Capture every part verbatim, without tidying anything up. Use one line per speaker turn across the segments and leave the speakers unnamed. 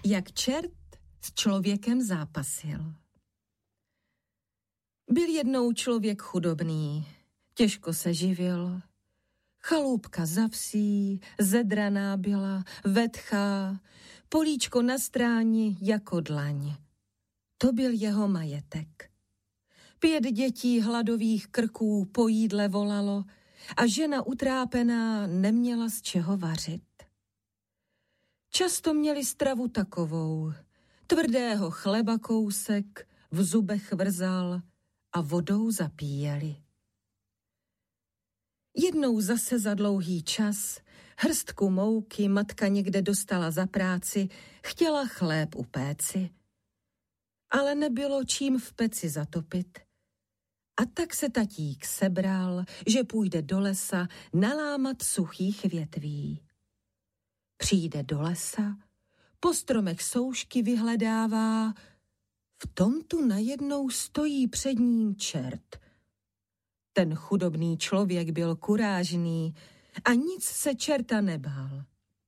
Jak čert s člověkem zápasil. Byl jednou člověk chudobný, těžko se živil. Chalupka za vsí, zedraná byla, vetchá, políčko na stráni jako dlaň. To byl jeho majetek. Pět dětí hladových krků po jídle volalo a žena utrápená neměla z čeho vařit. Často měli stravu takovou, tvrdého chleba kousek, v zubech vrzal a vodou zapíjeli. Jednou zase za dlouhý čas hrstku mouky matka někde dostala za práci, chtěla chléb upéci. Ale nebylo čím v peci zatopit. A tak se tatík sebral, že půjde do lesa nalámat suchých větví. Přijde do lesa, po stromech soušky vyhledává, v tom tu najednou stojí před ním čert. Ten chudobný člověk byl kurážný a nic se čerta nebál.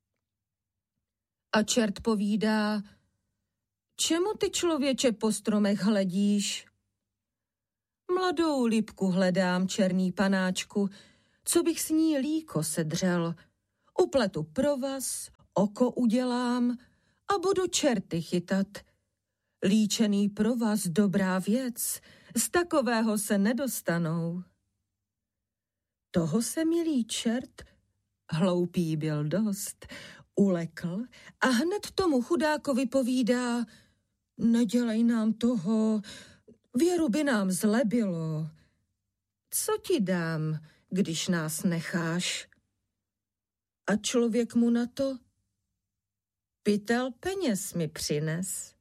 A čert povídá: čemu ty, člověče, po stromech hledíš? Mladou lipku hledám, černý panáčku, co bych s ní líko sedřel. Upletu provaz, oko udělám a budu čerty chytat. Líčený provaz, dobrá věc, z takového se nedostanou. Toho se, milý čert, hloupý byl dost, ulekl a hned tomu chudákovi povídá: nedělej nám toho, věru by nám zle bylo. Co ti dám, když nás necháš? A člověk mu na to: pytel peněz mi přines.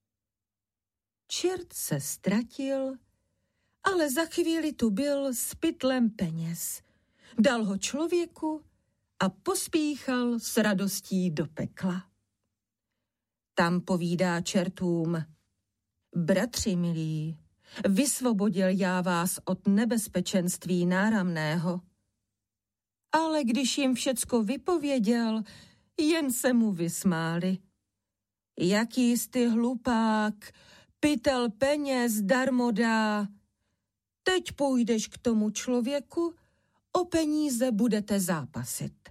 Čert se ztratil, ale za chvíli tu byl s pytlem peněz. Dal ho člověku a pospíchal s radostí do pekla. Tam povídá čertům: bratři milí, vysvobodil já vás od nebezpečenství náramného. Ale když jim všecko vypověděl, jen se mu vysmáli. Jaký jsi hlupák, pytel peněz darmo dá. Teď půjdeš k tomu člověku, o peníze budete zápasit.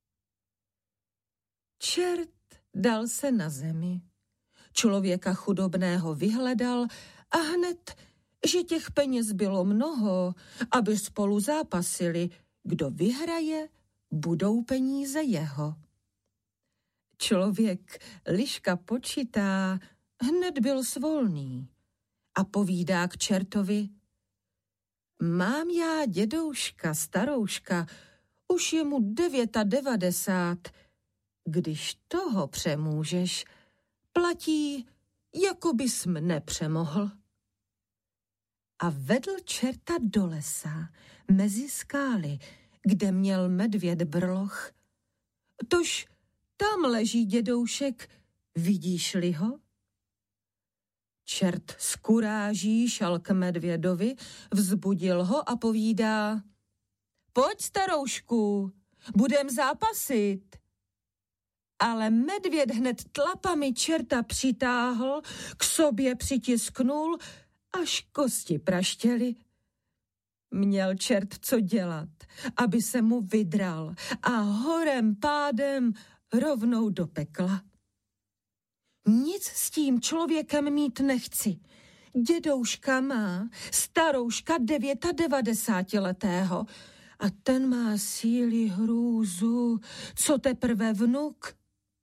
Čert dal se na zemi. Člověka chudobného vyhledal a hned, že těch peněz bylo mnoho, aby spolu zápasili, kdo vyhraje, budou peníze jeho. Člověk liška počítá, hned byl svolný a povídá k čertovi: mám já dědouška, starouška, už je mu devět a devadesát. Když toho přemůžeš, platí, jako bys mne přemohl. A vedl čerta do lesa, mezi skály, kde měl medvěd brloch. Tož tam leží dědoušek, vidíš-li ho? Čert z kuráží šel k medvědovi, vzbudil ho a povídá: pojď, staroušku, budem zápasit. Ale medvěd hned tlapami čerta přitáhl, k sobě přitisknul, až kosti praštěly. Měl čert co dělat, aby se mu vydral a horem pádem rovnou do pekla. Nic s tím člověkem mít nechci. Dědouška má, starouška devět a devadesátiletého a ten má síly hrůzu, co teprve vnuk.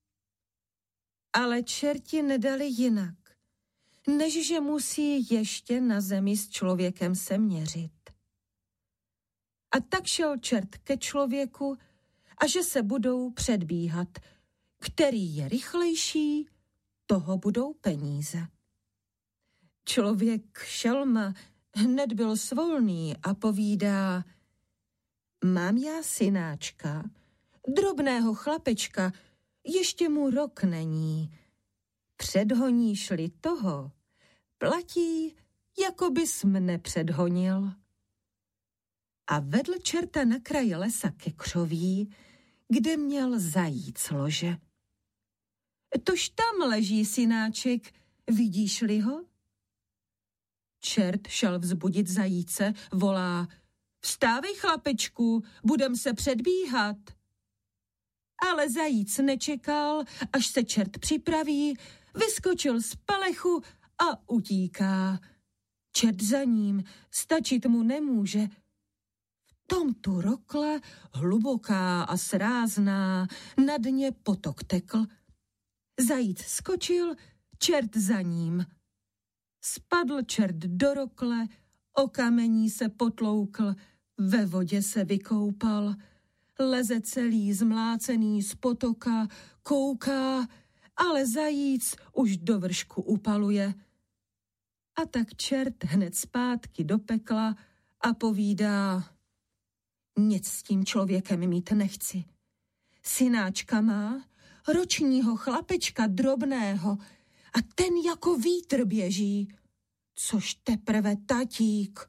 Ale čerti nedali jinak, než že musí ještě na zemi s člověkem se měřit. A tak šel čert ke člověku a že se budou předbíhat. Který je rychlejší, toho budou peníze. Člověk šelma hned byl svolný a povídá: mám já synáčka, drobného chlapečka, ještě mu rok není. Předhoníš-li toho, platí, jako bys mne předhonil. A vedl čerta na kraji lesa ke křoví, kde měl zajíc lože. Tož tam leží, synáček, vidíš-li ho? Čert šel vzbudit zajíce, volá: Vstávej, chlapečku, budem se předbíhat. Ale zajíc nečekal, až se čert připraví, vyskočil z palechu a utíká. Čert za ním, stačit mu nemůže. V tom tu rokle, hluboká a srázná, na dně potok tekl. Zajíc skočil, čert za ním. Spadl čert do rokle, o kamení se potloukl, ve vodě se vykoupal. Leze celý zmlácený z potoka, kouká, ale zajíc už do vršku upaluje. A tak čert hned zpátky do pekla a povídá: Nic s tím člověkem mít nechci. Synáčka má, ročního chlapečka drobného, a ten jako vítr běží, což teprve tatík.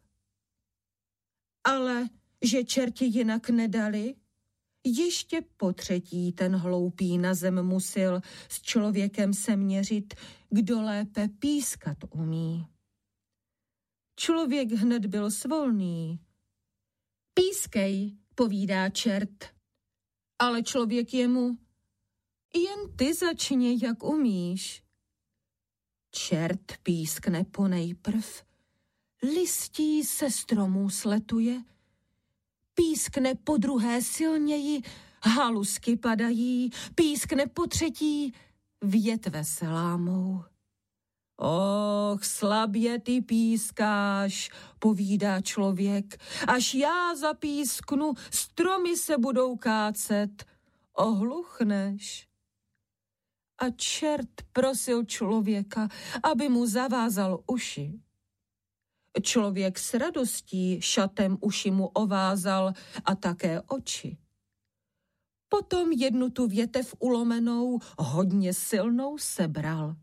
Ale že čerti jinak nedali, ještě po třetí ten hloupý na zem musil s člověkem se měřit, kdo lépe pískat umí. Člověk hned byl svolný. Pískej, povídá čert. Ale člověk jemu: Jen ty začni, jak umíš. Čert pískne ponejprv, listí se stromů sletuje, pískne po druhé silněji, halusky padají, pískne po třetí, větve se lámou. Och, slabě ty pískáš, povídá člověk, až já zapísknu, stromy se budou kácet, ohluchneš. A čert prosil člověka, aby mu zavázal uši. Člověk s radostí šatem uši mu ovázal a také oči. Potom jednu tu větev ulomenou, hodně silnou sebral.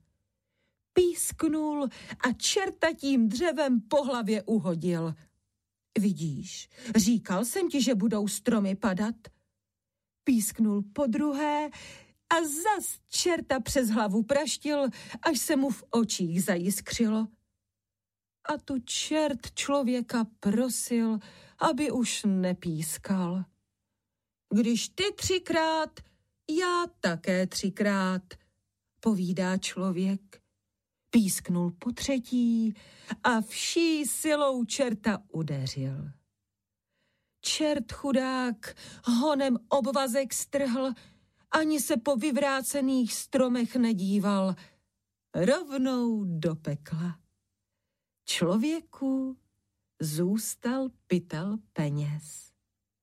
Písknul a čerta tím dřevem po hlavě uhodil. Vidíš, říkal jsem ti, že budou stromy padat. Písknul podruhé a zas čerta přes hlavu praštil, až se mu v očích zajiskřilo. A tu čert člověka prosil, aby už nepískal. Když ty třikrát, já také třikrát, povídá člověk. Písknul po třetí a vší silou čerta udeřil. Čert chudák honem obvazek strhl, ani se po vyvrácených stromech nedíval, rovnou do pekla. Člověku zůstal pytel peněz.